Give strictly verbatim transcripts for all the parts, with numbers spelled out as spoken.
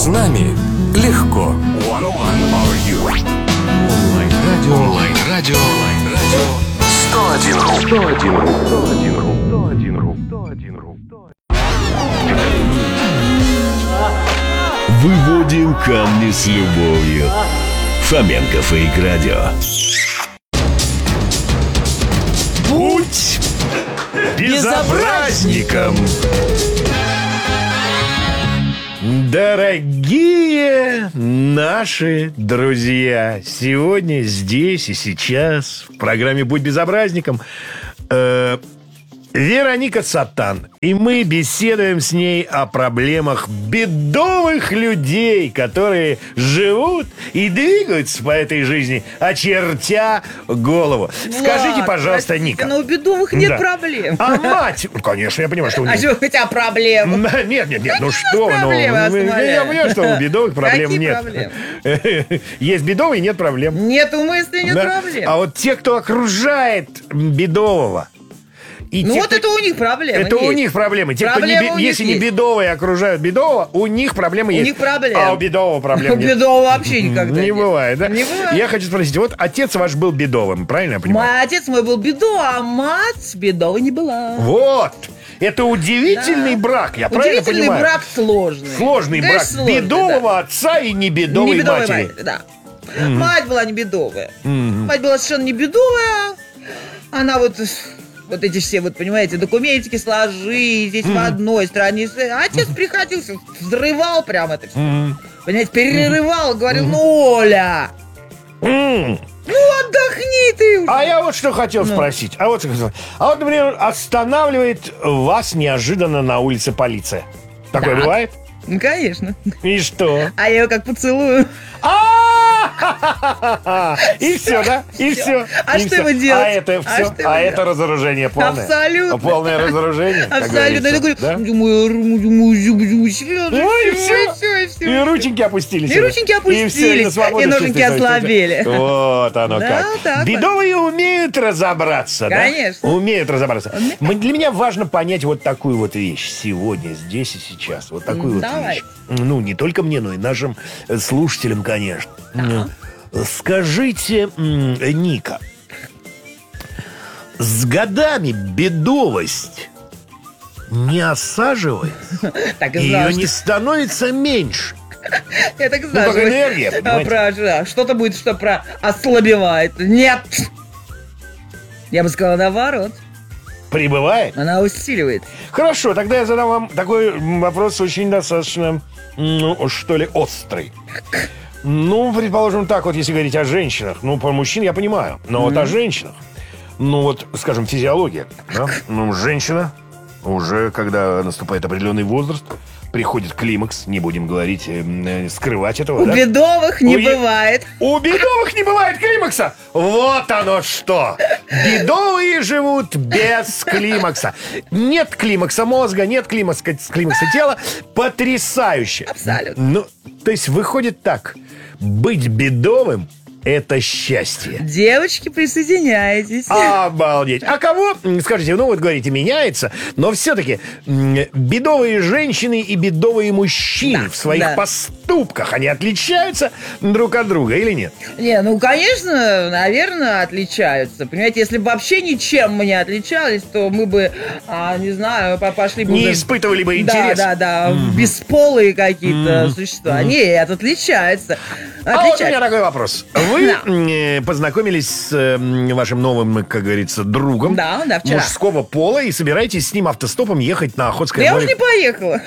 нами легко. Онлайн-радио. Онлайн-радио. сто один ру. сто один ру. сто один ру. сто один ру. сто один ру. Выводим камни с любовью. Фоменко Фейк Радио. Будь безобразником! Дорогие наши друзья, сегодня, здесь и сейчас в программе «Будь безобразником» э, Вероника Сатан. И мы беседуем с ней о проблемах бедовых людей, которые живут и двигаются по этой жизни, очертя голову. Влад, Скажите, пожалуйста, простите, Ника. но у бедовых нет Да. проблем. А мать... Ну, конечно, я понимаю, что у них... А что у тебя проблемы? Да, Нет, нет, нет, ну что вы, ну, проблемы, я вас я, умоляю. я понимаю, что у бедовых проблем Какие нет. проблемы? Есть бедовые, нет проблем. Нету мысли, нет Да. проблем. А вот те, кто окружает бедового, и Ну те, вот кто- это у них проблемы. это у есть. них проблемы. Те, кто не Проблемы бе- у них если не есть. бедовые окружают бедового, у них проблемы У есть. них проблемы. А у бедового проблем У нет. бедового вообще никогда Не нет. бывает, да? Не бывает. Я хочу спросить, вот отец ваш был бедовым, правильно я понимаю? Мой отец мой был бедо, а мать бедовой не была. Вот. Это удивительный Да. брак, я правильно Удивительный понимаю? брак сложный. Сложный брак Конечно, сложный, бедового да. отца и не бедовой Не бедовой матери. матери, да. Мать была не бедовая. Мать была совершенно не бедовая. Она вот... Вот эти все, вот, понимаете, документики сложи, здесь в одной стране. А отец приходил, всё взрывал прям это все. Понимаете, перерывал, говорил, ну, Оля, М. ну, отдохни ты уже. А я вот что хотел Ну. спросить. А вот, что хотел- а вот, например, останавливает вас неожиданно на улице полиция. Такое Так. бывает? Ну, конечно. И что? А я его как поцелую. А! И все, да? И Всё. все. А И что всё. ему делать? А это А все. что ему А делать? это разоружение полное. Абсолютно. Полное разоружение. как Абсолютно. Я говорится, да? говорю, думаю, думаю, думаю, серьезно, Ну и всё, все. и всё, и всё. И рученьки опустились. И уже. рученьки И всё, и опустились, на свободу и ноженьки чувствуете. ослабели. Вот оно Да, как. так вот. Бедовые умеют разобраться, да? Конечно. Умеют разобраться. М- Для меня важно понять вот такую вот вещь сегодня, здесь и сейчас. Вот такую вот Давай. вещь. Ну, не только мне, но и нашим э, слушателям, конечно. М, Скажите, м, Ника, с годами бедовость не осаживается? Так и Ее знала, не что... становится меньше? Я так Ну, знаю, как что вы- энергия, А, понимаете? про- да, что-то будет, что про ослабевает. Нет! Я бы сказала, наоборот. Прибывает? Она усиливает. Хорошо, тогда я задам вам такой м, вопрос очень достаточно, ну, что ли, острый. Ну, предположим, так вот, если говорить о женщинах. Ну, про мужчин я понимаю, но вот о женщинах. Ну, вот, скажем, физиология. Да? Ну, женщина уже, когда наступает определенный возраст, приходит климакс, не будем говорить, э, э, скрывать этого, У да? бедовых не У е- бывает. У бедовых не бывает климакса. Вот оно что. Бедовые живут без климакса. Нет климакса мозга, нет климакса, климакса тела. Потрясающе. Абсолютно. Ну, то есть выходит так. Быть бедовым – это счастье. Девочки, присоединяйтесь. Обалдеть. А кого, м, скажите, ну вот говорите, меняется, но все-таки м, бедовые женщины и бедовые мужчины Да, в своих да. поступках, они отличаются друг от друга или нет? Не, ну, конечно, наверное, отличаются. Понимаете, если бы вообще ничем мы не отличались, то мы бы, а, не знаю, по- пошли бы... Не уже- испытывали бы Да, интерес. да, да, бесполые какие-то существа. Нет, отличаются. А вот у меня Отличаются. такой вопрос. Вы э, познакомились с э, м, вашим новым, как говорится, другом Да, да, вчера. мужского пола и собираетесь с ним автостопом ехать на Охотское Я море. уже не поехала.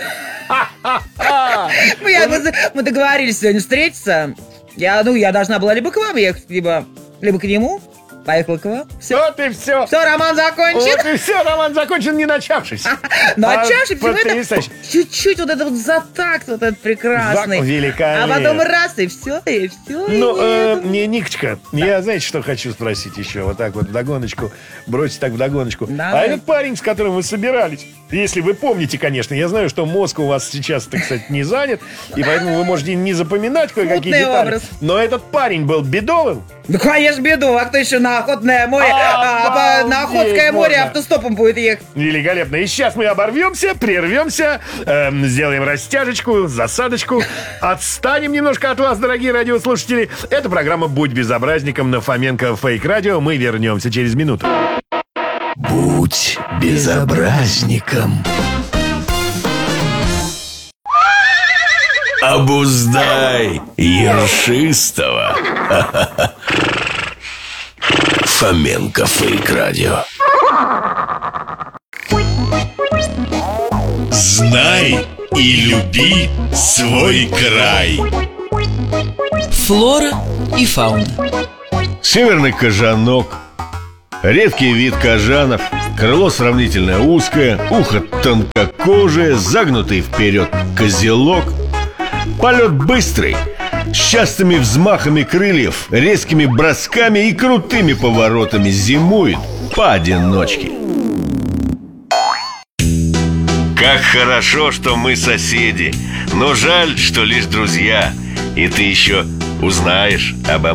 Мы, я- мы- мы договорились сегодня встретиться. Я, ну, я должна была либо к вам ехать, либо, либо к нему. Поехала к вам. Все. Вот и все. Все, роман закончен. Вот и все, роман закончен, не начавшись. Но А, отчаши всего это потрясающе. чуть-чуть вот это вот затакт вот этот прекрасный. Зак- великолепно. А потом раз, и все, и все. Ну, э, не, Никочка, я, знаете, что хочу спросить еще? Вот так вот вдогоночку, бросить так вдогоночку. Давай. А этот парень, с которым вы собирались, Если вы помните, конечно. Я знаю, что мозг у вас сейчас, так сказать, не занят, и поэтому вы можете не запоминать кое-какие Смутный детали. образ. Но этот парень был бедовым. Ну, конечно, беду. А кто еще на Охотное море? а, по- на Обалдеть Охотское море можно. автостопом будет ехать. Великолепно. И сейчас мы оборвемся, прервемся, эм, сделаем растяжечку, засадочку, отстанем немножко от вас, дорогие радиослушатели. Это программа «Будь безобразником» на Фоменко Фейк Радио. Мы вернемся через минуту. Будь безобразником. Обуздай ершистого. Фоменко Фейк Радио. Знай и люби свой край. Флора и фауна. Северный кожанок. Редкий вид кожанов. Крыло сравнительно узкое, ухо тонкокожее, загнутый вперед козелок. Полет быстрый, с частыми взмахами крыльев, резкими бросками и крутыми поворотами. Зимует поодиночке. Как хорошо, что мы соседи, но жаль, что лишь друзья. И ты еще узнаешь обо